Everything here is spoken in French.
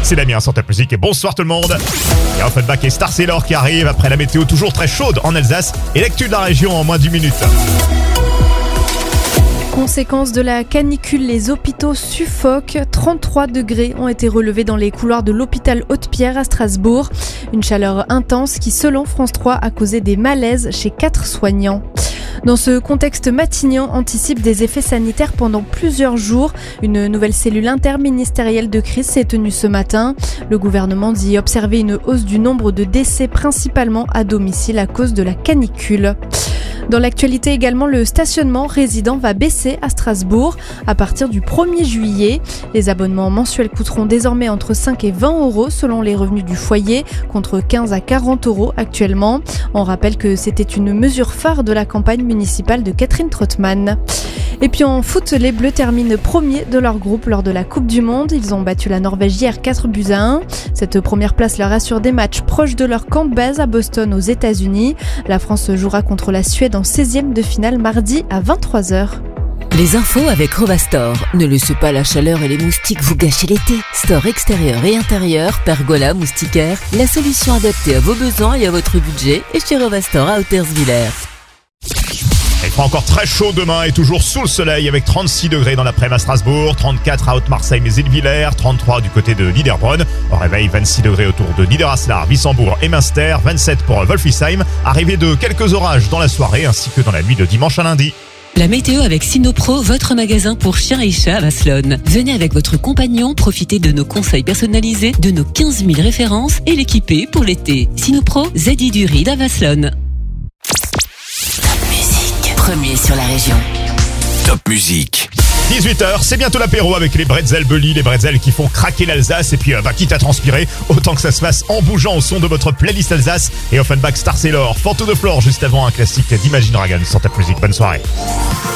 C'est Damien sur Top Music et bonsoir tout le monde. Il y a Offenbach et Star Sailor qui arrivent après la météo toujours très chaude en Alsace et l'actu de la région en moins d'1 minute. Conséquence de la canicule, les hôpitaux suffoquent. 33 degrés ont été relevés dans les couloirs de l'hôpital Haute-Pierre à Strasbourg. Une chaleur intense qui, selon France 3, a causé des malaises chez 4 soignants. Dans ce contexte, Matignon anticipe des effets sanitaires pendant plusieurs jours. Une nouvelle cellule interministérielle de crise s'est tenue ce matin. Le gouvernement dit observer une hausse du nombre de décès, principalement à domicile à cause de la canicule. Dans l'actualité également, le stationnement résident va baisser à Strasbourg à partir du 1er juillet. Les abonnements mensuels coûteront désormais entre 5 et 20 euros selon les revenus du foyer, contre 15 à 40 euros actuellement. On rappelle que c'était une mesure phare de la campagne municipale de Catherine Trottmann. Et puis en foot, les Bleus terminent premiers de leur groupe lors de la Coupe du Monde. Ils ont battu la Norvège hier 4-1. Cette première place leur assure des matchs proches de leur camp de base à Boston aux États-Unis. La France jouera contre la Suède en 16e de finale mardi à 23h. Les infos avec Rovastor. Ne laissez pas la chaleur et les moustiques vous gâcher l'été. Store extérieur et intérieur, pergola, moustiquaire, la solution adaptée à vos besoins et à votre budget est chez Rovastor à Hauterswiller. Il fera encore très chaud demain et toujours sous le soleil avec 36 degrés dans l'après-midi à Strasbourg, 34 à Haute-Marseille mais Zilleviller, 33 du côté de Niederbronn. Au réveil, 26 degrés autour de Niederaslar, Wissembourg et Münster, 27 pour Wolfisheim. Arrivée de quelques orages dans la soirée ainsi que dans la nuit de dimanche à lundi. La météo avec Sinopro, votre magasin pour chiens et chats à Vasselonne. Venez avec votre compagnon, profitez de nos conseils personnalisés, de nos 15 000 références et l'équiper pour l'été. Sinopro, ZI du Ride à Vasselonne. Premier sur la région. Top Music. 18h, c'est bientôt l'apéro avec les bretzels Bully, les bretzels qui font craquer l'Alsace et puis quitte à transpirer, autant que ça se fasse en bougeant au son de votre playlist Alsace et Offenbach Star Sailor, Phantom de Flore juste avant un classique d'Imagine Dragons sur Top Music. Bonne soirée.